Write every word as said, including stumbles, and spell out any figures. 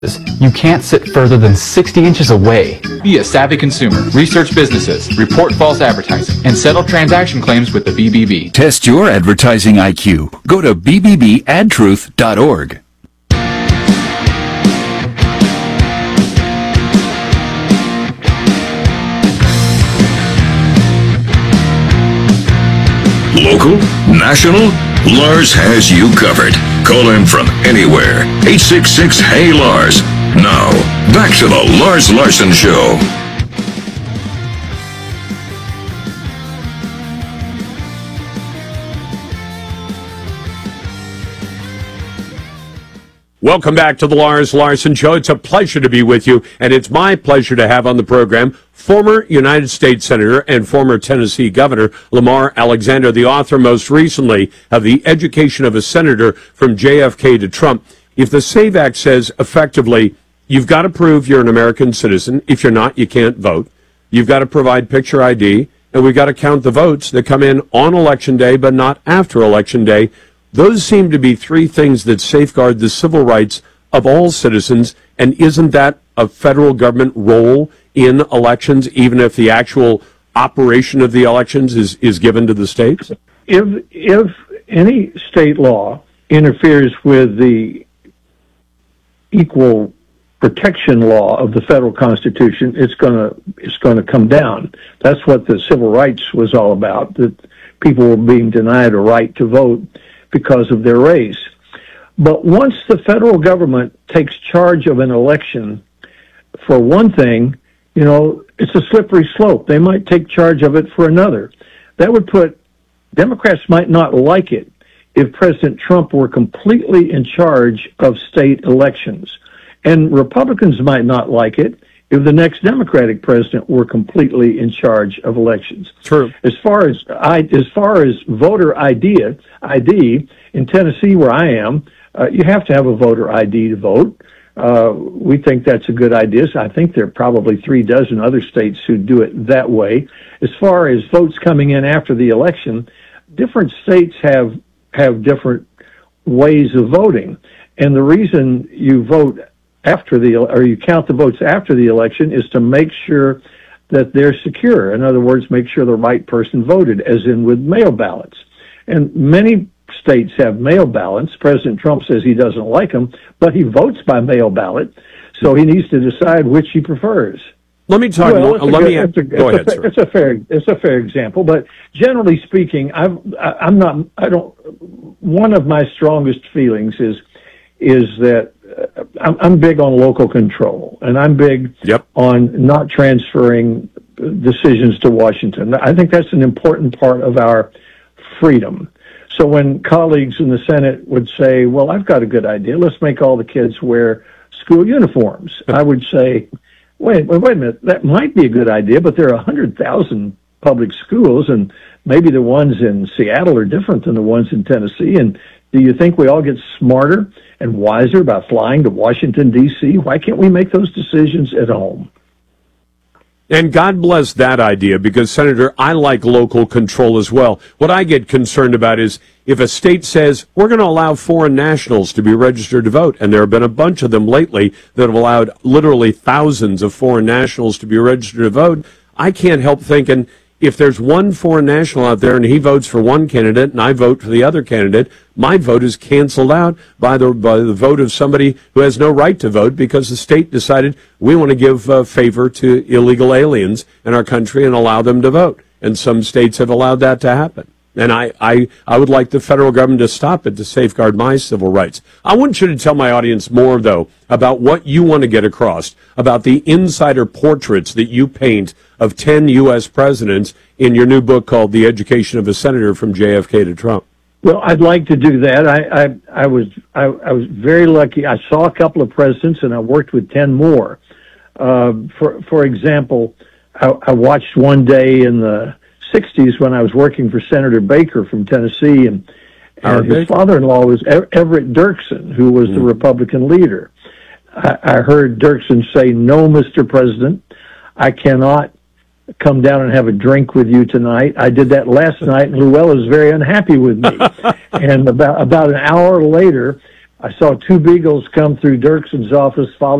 You can't sit further than sixty inches away. Be a savvy consumer. Research businesses. Report false advertising. And settle transaction claims with the B B B. Test your advertising I Q. Go to b b b ad truth dot org. Local? National? Lars has you covered. Call him from anywhere. eight six six, hey Lars. Now, back to the Lars Larson Show. Welcome back to the Lars Larson Show. It's a pleasure to be with you, and it's my pleasure to have on the program former United States Senator and former Tennessee Governor Lamar Alexander, the author most recently of The Education of a Senator from J F K to Trump. If the SAVE Act says effectively, you've got to prove you're an American citizen. If you're not, you can't vote. You've got to provide picture I D, and we've got to count the votes that come in on Election Day, but not after Election Day. Those seem to be three things that safeguard the civil rights of all citizens, and isn't that a federal government role in elections, even if the actual operation of the elections is, is given to the states? If, if any state law interferes with the equal protection law of the federal Constitution, it's going to it's going to come down. That's what the civil rights was all about, that people were being denied a right to vote because of their race. But once the federal government takes charge of an election, for one thing, you know, it's a slippery slope. They might take charge of it for another. That would put, Democrats might not like it if President Trump were completely in charge of state elections. And Republicans might not like it if the next Democratic president were completely in charge of elections. True. As far as I, as far as voter I D, I D in Tennessee, where I am, uh, you have to have a voter I D to vote. Uh, we think that's a good idea. So I think there are probably three dozen other states who do it that way. As far as votes coming in after the election, different states have have different ways of voting, and the reason you vote after the, or you count the votes after the election, is to make sure that they're secure. In other words, make sure the right person voted, as in with mail ballots. And many states have mail ballots. President Trump says he doesn't like them, but he votes by mail ballot, so he needs to decide which he prefers. Let me talk. Well, let a, me it's a, go it's ahead. A, Sir. it's a fair. It's a fair example, but generally speaking, I've, I, I'm not. I don't. One of my strongest feelings is is that uh, I'm, I'm big on local control, and I'm big yep. on not transferring decisions to Washington. I think that's an important part of our freedom. So when colleagues in the Senate would say, "Well, I've got a good idea. Let's make all the kids wear school uniforms," I would say, Wait, wait, wait a minute. That might be a good idea, but there are one hundred thousand public schools, and maybe the ones in Seattle are different than the ones in Tennessee. And do you think we all get smarter and wiser about flying to Washington, D C? Why can't we make those decisions at home? And God bless that idea, because, Senator, I like local control as well. What I get concerned about is if a state says, we're going to allow foreign nationals to be registered to vote, and there have been a bunch of them lately that have allowed literally thousands of foreign nationals to be registered to vote, I can't help thinking, if there's one foreign national out there and he votes for one candidate and I vote for the other candidate, my vote is canceled out by the by the vote of somebody who has no right to vote, because the state decided we want to give a favor to illegal aliens in our country and allow them to vote. And some states have allowed that to happen. And I, I, I would like the federal government to stop it to safeguard my civil rights. I want you to tell my audience more, though, about what you want to get across, about the insider portraits that you paint of ten U S presidents in your new book called The Education of a Senator from J F K to Trump. Well, I'd like to do that. I, I, I was I, I was very lucky. I saw a couple of presidents, and I worked with ten more. Uh, for for example, I, I watched one day in the sixties when I was working for Senator Baker from Tennessee, and, and his father-in-law was Everett Dirksen, who was mm. the Republican leader. I, I heard Dirksen say, "No, Mister President, I cannot come down and have a drink with you tonight. I did that last night, and Llewellyn was very unhappy with me." And about about an hour later, I saw two beagles come through Dirkson's office, followed